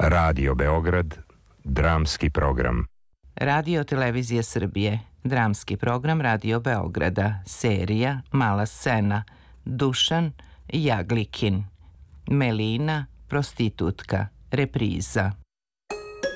Radio Beograd, dramski program. Radio Televizija Srbije, dramski program Radio Beograda, serija Mala scena, Dušan Jaglikin, Melina, prostitutka, repriza.